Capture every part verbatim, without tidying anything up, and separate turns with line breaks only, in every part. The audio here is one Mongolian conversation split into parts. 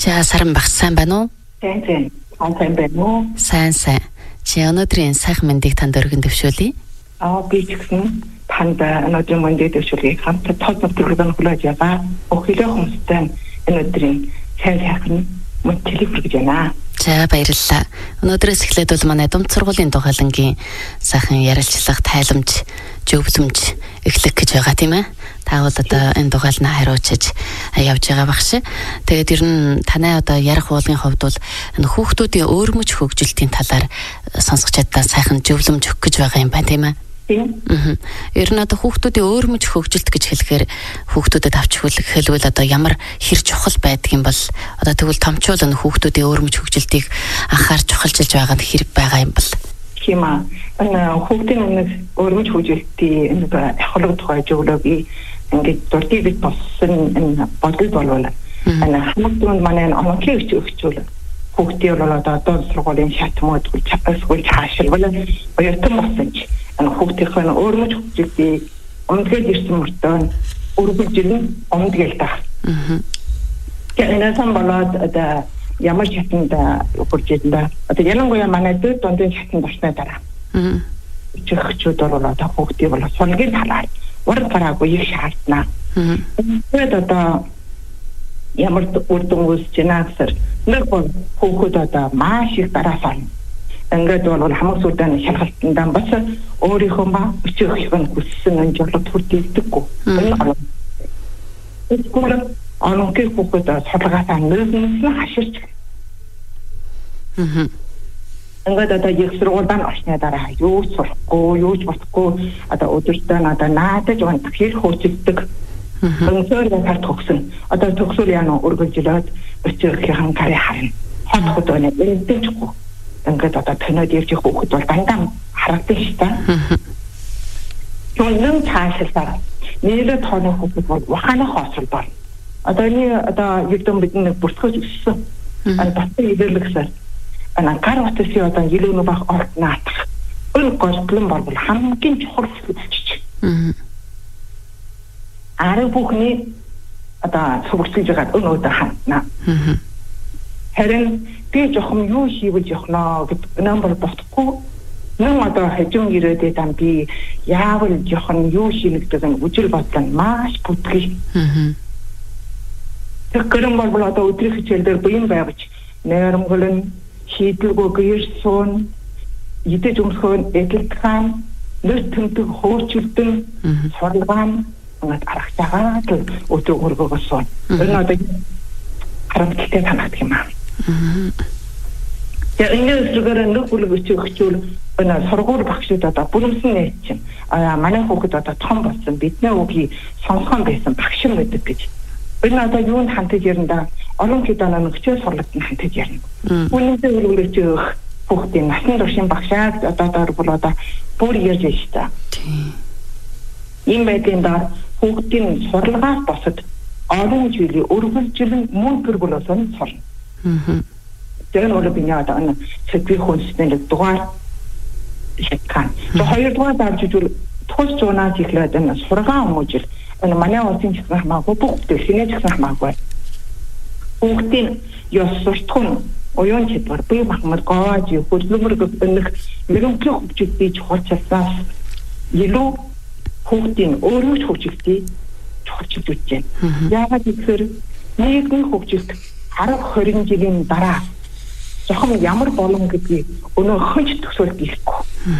За саран багш сайн байна уу?
Сайн сайн. Сайн байна уу?
Сайн сайн. Чи өнөөдрийн сайхан мэндийг танд өргөн дэвшүүлье.
Аа би ч гэсэн танд өнөөдрийн мэндийг дэвшүүлье. Хамт тод нэвтрүүлэг хүлээж байгаа. Өхөлөө хүмүүстэй өнөөдрийн сайн сайхан мэндийг хүргэж байна.
За баярлалаа. Өнөөдрөөс эхлээд бол манай Думд сургуулийн дугаалангийн сайхан ярилцлага, тайламж, зөвлөмж эхлэх гэж байгаа тийм ээ. Та бол одоо энэ дугаалнаа хариуцаж явж байгаа багш. Тэгээд ер нь танай одоо ярих уулын хувьд бол энэ хүүхдүүдийн өөрмөж хөгжилтийн талаар сонсох чаддаа сайхан зөвлөмж өгөх гэж байгаа юм байна тийм ээ.
Тийм.
Аа. Ер нь одоо хүүхдүүдийн өөрмөж хөгжилт гэж хэлэхээр хүүхдүүдэд авч хэлбэл одоо ямар хэр чухал байдаг юм бол одоо тэгвэл томчууд энэ хүүхдүүдийн өөрмөж хөгжилтийг анхаарч чухалчилж байгаа нь хэрэг байгаа юм бол
тийм аа. Энэ хүүхдийн нэг өөрмөж хөгжилтийн нэг ахлах тухай зөвлөгөө ингээд дурдыг бит болсон энэ бодол болвол энэ хамтдаа манай онцлог өгчүүл хүүхдийн бол одоо одоо сургуулийн шатмууд чапасгүй хаашилвал оюутан болсон ч энэ хүүхдийн өөрмөж хөгжилтийг өмдгөл ирсэн мөртөө өргөжлөн өмдгөл тах. Аа. Тэгээд энэ болоод одоо ямар чатанд өгч ирдэ. Одоо ялангуяа манай дэд дундын чатанд орсны дараа. Аа. Чигчүүд бол одоо хүүхдийн бол сулгийн талаар урд гараагүй их шаардна. Аа. Тэгээд одоо ямар үр дүн үүсэж байна гэхээр нэг хүүхэд одоо маш их дараалал. Ингээд бол хамаг сүрдэн шалгалтандаа бас өөрийнхөө ба өчөөх юм хүссэн энэ жолоод хүрдэгдэггүй. Энэ эсвэл оноггүй хүүхэд судалгаасаа нөөцнөөс нь хаширч. Аа. Ингээд одоо яг сургуульд орсны дараа юу ч сурахгүй, юу ч бодохгүй одоо өдөртөө одоо наадаж унтах хэр хөөцөлдөг. Өнцөр гар төгсөн. Одоо төгсөл яана өргөжлөөд өчөөхийнхэн кари харна. Хотход өнө энтэжгүй. Ингээд одоо тоноод явж хүүхэд бол дандаа харагдаж шүү дээ. Тэгвэл цаашилтаа нэрээ тооны хүүхэд бол ухааны хоосол бол. Одоо энэ одоо юудан бидний бүртгэж өссөн. Энэ батсан илэрлэгсээр ана гар утсын одоо илүү нэг баг орт наатах. Энэ голтлон бол хамгийн чухал зүйлч. Аа. Арай бүхний одоо сургуулж байгаа өнөөдөр хана. Аа. Харин би жоохон юу хийвэл явахнаа гэдэг нэмбер бодохгүй. Нэг одоо хажим ирээдээ там би яавал жоохон юу хийнэ гэдэг нь үжил бодлоо маш бүтгий. Аа. Тэр гэрэн бол одоо өдрийн хичээлдэр буян байгаж нэрмгэлэн шийдэлгүй гэрсэн идэж өмсгөн эгэлтхан нэр тэмдэг хөөрчилдөн сурлагаан ингээд арах цагаа тэр өдөр хөргөгсөн. Энэ одоо харамттай санагдах юм аа. Яг энэ зүйлээр нэг бүлэг өчөөгчүүл энэ сургууль багшууд одоо бүрэмсэн нээч чинь аа манай хүүхэд одоо том болсон бидний үгийг сонсгон байсан багш юм гэдэг гэж. Энэ одоо юунд хантаж ярина олон хэд оноо нөхцөл сурлагдсан хантаж ярина. Үүнийхээ өргөлөж өөх хүүхдийн насан туршийн багшаад одоо доор бол одоо бүр ярьж штэ. Тийм. Ийм байдлаар хүүхдийн сурлагаас босод олон жилийн өргөлжлөн мөн төр болоосон сурна. Аа. Тэр нь бол би яа одоо энэ сэтгэл хүнсний дугаар шатхан. За хоёрдугаар давж ижил тус зуунаас ихлээд энэ сургаан хүмүүжил энэ манай улсын ч гэсэн хамаагүй бүх дэлхийн ч гэсэн хамаагүй. Хүүхдийн ёс суртахуун оюун чадвар бие махбод гоож хөдөлмөр гэх мэрэгжлийн хөгжилтийг чухалчилснаас илүү хүүхдийн өөрөж хөгжилтийг чухалчилж үзэж байна. Яагаад гэвэл нийгмийн хөгжилт арав хорин жилийн дараа жоохон ямар болон гэдгийг өнөө хөнч төсөөлт ихгүй.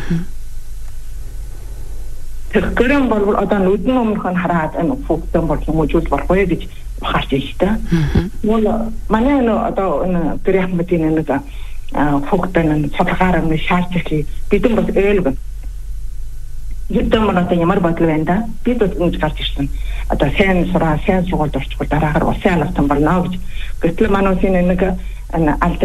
Тэр гэрэн бол одоо нүдэн өмнөх нь хараад энэ хүүхдэн бол хүмүүжүүл болохгүй гэж бахарч байна шүү дээ. Мөн манай энэ одоо энэ гэрэмтийн нэг хүүхдэн судалгаар нь шаарч ихий бидэн бас ээлгэн. Юудан мөн одоо ямар бодол байна да? Бид бол ингэж гарч ирсэн. Одоо сайн сураа, сайн сургуульд орчихвол дараагаар улсын албатан болно гэж. Гэтэл манай улсын нэг алдар